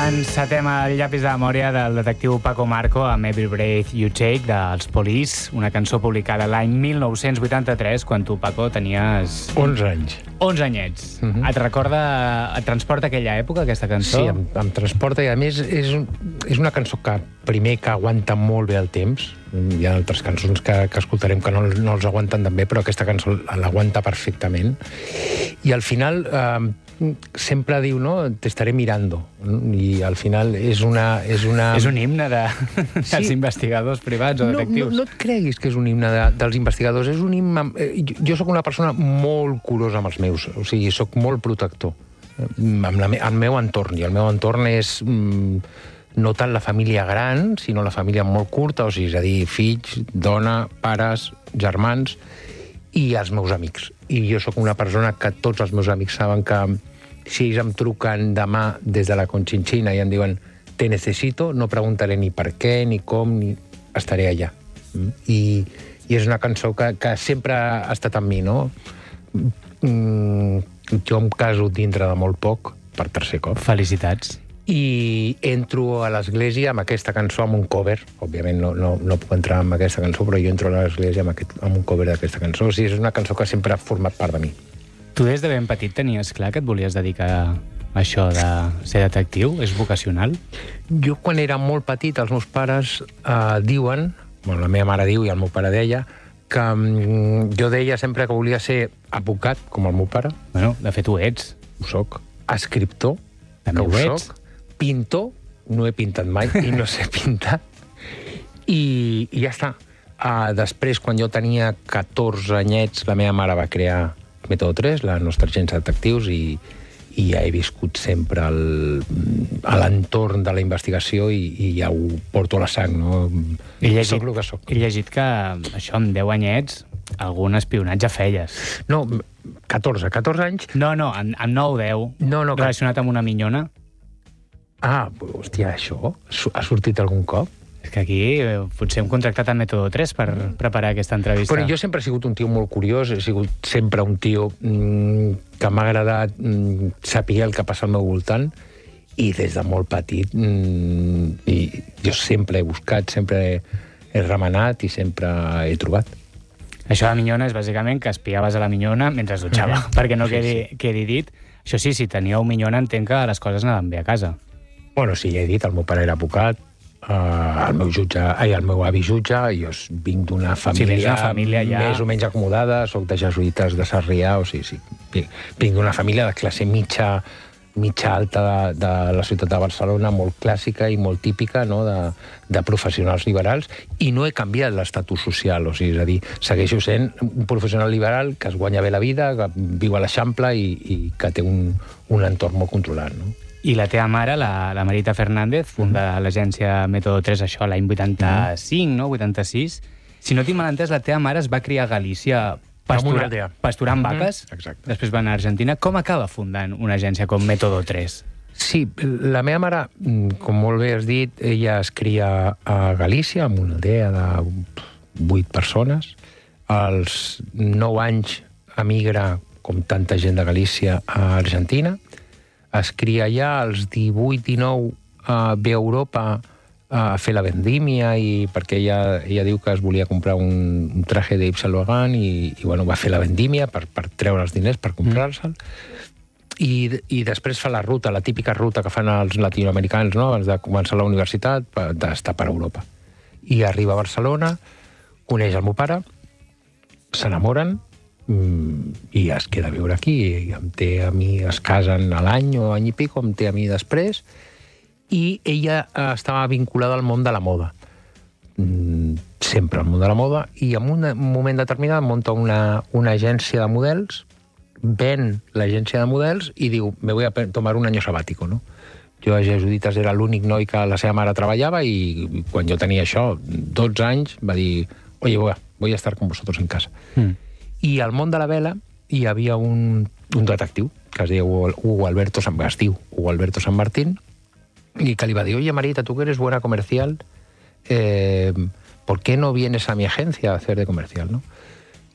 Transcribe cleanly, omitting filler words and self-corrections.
Encetem el llapis de memòria del detectiu Paco Marco amb Every Breath You Take dels Police, una cançó publicada l'any 1983, quan tu, Paco, tenies... 11 anys. 11 anyets. Et recorda, et transporta aquella època, aquesta cançó? Sí, em transporta, i a més és una cançó que, primer, que aguanta molt bé el temps. Hi ha altres cançons que escoltarem que no els aguanten tan bé, però aquesta cançó l'aguanta perfectament. I al final... sempre diu, no? Te estaré mirando. I al final és una... És un himne dels investigadors privats o detectius. No et creguis que és un himne dels investigadors. És un himne... Jo sóc una persona molt curosa amb els meus. O sigui, sóc molt protector amb el meu entorn. I el meu entorn és no tant la família gran, sinó la família molt curta, o sigui, és a dir, fills, dona, pares, germans i els meus amics. I jo sóc una persona que tots els meus amics saben que si ells em truquen demà des de la Conchinchina i em diuen te necesito, no preguntaré ni per què, ni com, ni estaré allà. I és una cançó que sempre ha estat amb mi, no? Jo em caso dintre de molt poc, per tercer cop. Felicitats. I entro a l'església amb aquesta cançó, amb un cover. Òbviament no puc entrar amb aquesta cançó, però jo entro a l'església amb un cover d'aquesta cançó. O sigui, és una cançó que sempre ha format part de mi. Tu des de ben petit tenies clar que et volies dedicar a això de ser detectiu? És vocacional? Jo, quan era molt petit, els meus pares diuen, bueno, la meva mare diu i el meu pare deia, que jo deia sempre que volia ser advocat, com el meu pare. Bueno, de fet ho ets. Ho soc. Escriptor, també que ho ets. Soc. Pintor, no he pintat mai i no sé pintar. I ja està. Després, quan jo tenia 14 anyets, la meva mare va crear Método 3, la nostra agència de detectius, i ja he viscut sempre a l'entorn de la investigació i ja ho porto a la sang, no? Soc el que soc. He llegit que això, amb 10 anyets, algun espionatge feies. No, 14 anys. No, amb 9 o 10, relacionat amb una minyona. Hòstia, això ha sortit algun cop? És que aquí potser hem contractat el Método 3 per preparar aquesta entrevista. Però jo sempre he sigut un tio molt curiós, he sigut sempre un tio que m'ha agradat saber el que passa al meu voltant, i des de molt petit jo sempre he buscat, sempre he remenat i sempre he trobat. Això de la minyona és bàsicament que espiaves a la minyona mentre es dutxava, perquè no quedi dit. Això sí, si teníeu minyona, entenc que les coses anaven bé a casa. Bueno, sí, ja he dit, el meu pare era advocat, el meu avi jutge, jo vinc d'una família ja... més o menys acomodada, soc de jesuïtes de Sarrià, o sigui, vinc d'una família de classe mitja alta de la ciutat de Barcelona, molt clàssica i molt típica, no?, de professionals liberals, i no he canviat l'estatus social, o sigui, és a dir, segueixo sent un professional liberal que es guanya bé la vida, que viu a l'Eixample i que té un entorn molt controlat, no? I la teva mare, la Marita Fernández, funda l'agència Método 3, això l'any 85, no? 86. Si no tinc mal entès, la teva mare es va criar a Galícia pasturant vaques. Exacte. Després va anar a Argentina. Com acaba fundant una agència com Método 3? Sí, la meva mare, com molt bé has dit, ella es cria a Galícia, amb una aldea de 8 persones. Als 9 anys emigra, com tanta gent de Galícia, a Argentina. Es cria allà, als 18-19 ve a Europa a fer la vendímia, perquè ella diu que es volia comprar un traje d'Yves Saint Laurent i bueno, va fer la vendímia per treure els diners, per comprar-se'l. I després fa la ruta, la típica ruta que fan els latinoamericans, no?, abans de començar la universitat, d'estar per Europa. I arriba a Barcelona, coneix el meu pare, s'enamoren, i es queda a viure aquí, i em té a mi, es casen a l'any o any i pico, em té a mi després, i ella estava vinculada al món de la moda. Sempre al món de la moda, i en un moment determinat munta una agència de models, ven l'agència de models i diu, me voy a tomar un año sabático, no? Jo a Jesuïtes era l'únic noi que la seva mare treballava, i quan jo tenia això, 12 anys, va dir, oye, voy a estar con vosotros en casa. I al món de la vela hi havia un detectiu que es diu Hugo Alberto San Martín, y que le iba a decir, oye, Marita, tú que eres buena comercial, ¿por qué no vienes a mi agencia a hacer de comercial, no?